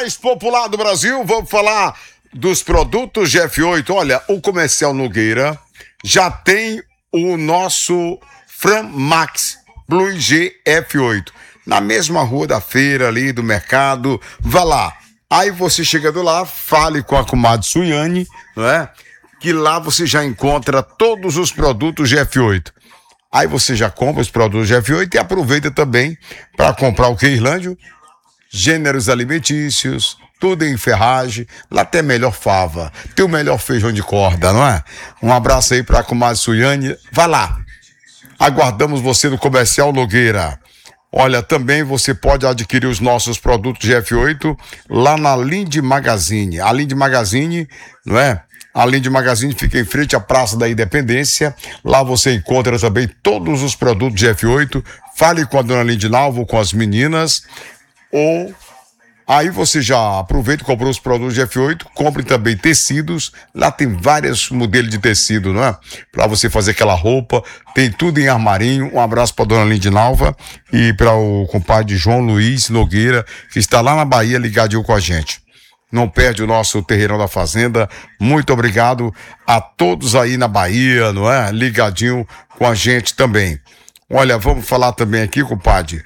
mais popular do Brasil. Vamos falar dos produtos GF8. Olha, o Comercial Nogueira já tem o nosso Fram Max Blue GF8 na mesma rua da feira ali do mercado. Vá lá. Aí você chegando lá, fale com a comadre Suiane, não é? Que lá você já encontra todos os produtos GF8. Aí você já compra os produtos GF8 e aproveita também para comprar o que, Irlândio? Gêneros alimentícios, tudo em ferragem. Lá tem a melhor fava, tem o melhor feijão de corda, não é? Um abraço aí para a comadre Suiane. Vai lá. Aguardamos você no Comercial Nogueira. Olha, também você pode adquirir os nossos produtos GF8 lá na Linde Magazine. A Linde Magazine, não é? A Linde Magazine fica em frente à Praça da Independência. Lá você encontra também todos os produtos GF8. Fale com a dona Linde Nalva ou com as meninas. Ou aí você já aproveita e comprou os produtos GF8. Compre também tecidos. Lá tem vários modelos de tecido, não é? Para você fazer aquela roupa. Tem tudo em armarinho. Um abraço para dona Linde Nalva e para o compadre João Luiz Nogueira, que está lá na Bahia ligadinho com a gente. Não perde o nosso Terreirão da Fazenda. Muito obrigado a todos aí na Bahia, não é? Ligadinho com a gente também. Olha, vamos falar também aqui, compadre,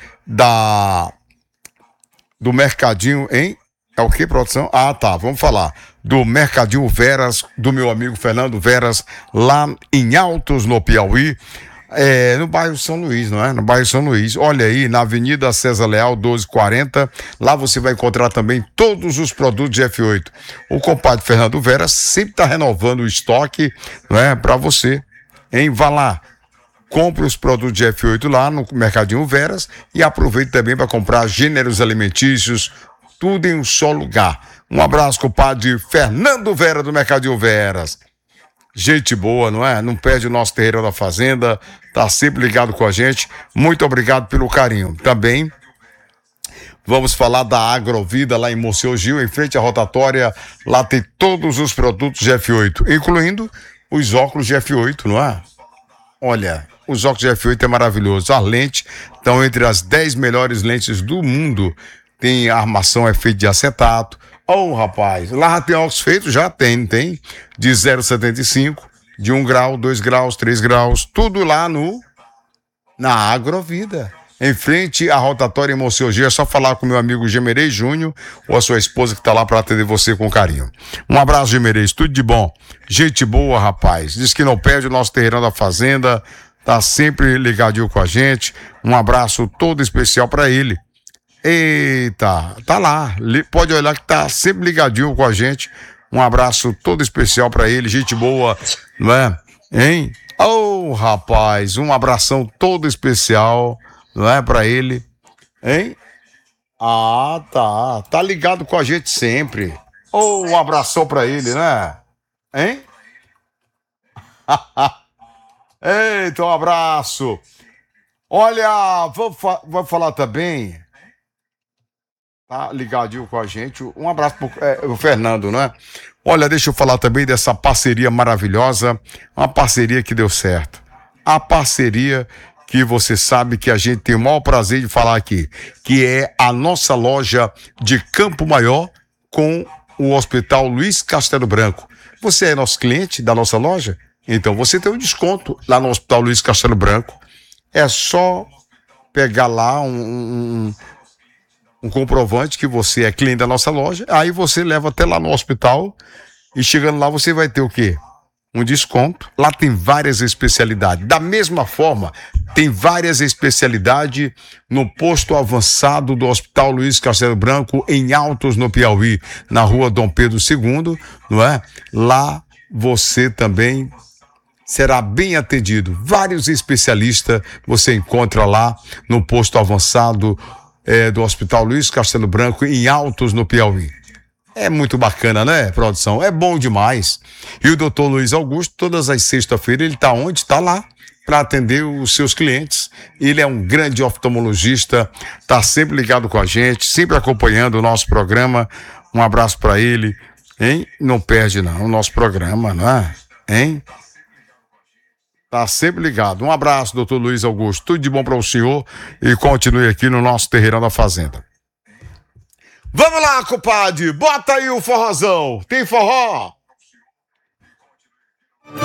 do Mercadinho, hein? É o que, produção? Ah, tá, vamos falar do Mercadinho Veras, do meu amigo Fernando Veras, lá em Altos, no Piauí. No bairro São Luís, não é? No bairro São Luís. Olha aí, na Avenida César Leal, 1240. Lá você vai encontrar também todos os produtos GF8. O compadre Fernando Vera sempre está renovando o estoque, não é? Para você, hein? Vá lá. Compre os produtos GF8 lá no Mercadinho Veras e aproveite também para comprar gêneros alimentícios, tudo em um só lugar. Um abraço, compadre Fernando Vera do Mercadinho Veras. Gente boa, não é? Não perde o nosso Terreirão da Fazenda, tá sempre ligado com a gente. Muito obrigado pelo carinho. Também vamos falar da Agrovida lá em Monsenhor, em frente à rotatória. Lá tem todos os produtos GF8, incluindo os óculos GF8, não é? Olha, os óculos GF8 é maravilhoso. As lentes estão entre as 10 melhores lentes do mundo. Tem a armação, é feita de acetato. Rapaz, lá tem óculos feitos, já tem de 0,75, de 1 grau, 2 graus, 3 graus, tudo lá na Agrovida. Em frente à rotatória em Monsenhor, é só falar com meu amigo Gemerei Júnior ou a sua esposa que tá lá para atender você com carinho. Um abraço, Gemerei, tudo de bom. Gente boa, rapaz. Diz que não perde o nosso Terreirão da Fazenda, tá sempre ligadinho com a gente. Um abraço todo especial para ele. Eita, tá lá, pode olhar que tá sempre ligadinho com a gente. Um abraço todo especial pra ele, gente boa, não é? Hein? Rapaz, um abração todo especial, não é, pra ele, hein? Tá ligado com a gente sempre. Um abração pra ele, né? Hein? Eita, um abraço. Olha, vamos falar também. Tá ligadinho com a gente. Um abraço pro Fernando, não é? Olha, deixa eu falar também dessa parceria maravilhosa, uma parceria que deu certo. A parceria que você sabe que a gente tem o maior prazer de falar aqui, que é a nossa loja de Campo Maior com o Hospital Luiz Castelo Branco. Você é nosso cliente da nossa loja? Então você tem um desconto lá no Hospital Luiz Castelo Branco. É só pegar lá um comprovante que você é cliente da nossa loja, aí você leva até lá no hospital e chegando lá você vai ter o quê? Um desconto. Lá tem várias especialidades. Da mesma forma, tem várias especialidades no posto avançado do Hospital Luiz Castelo Branco, em Altos, no Piauí, na rua Dom Pedro II, não é? Lá você também será bem atendido. Vários especialistas você encontra lá no posto avançado do Hospital Luiz Castelo Branco, em Altos, no Piauí. É muito bacana, né, produção? É bom demais. E o doutor Luiz Augusto, todas as sextas-feiras, ele está onde? Está lá para atender os seus clientes. Ele é um grande oftalmologista, está sempre ligado com a gente, sempre acompanhando o nosso programa. Um abraço para ele, hein? Não perde não o nosso programa, não é? Hein? Tá sempre ligado. Um abraço, doutor Luiz Augusto. Tudo de bom para o senhor e continue aqui no nosso Terreirão da Fazenda. Vamos lá, compadre. Bota aí o forrozão. Tem forró?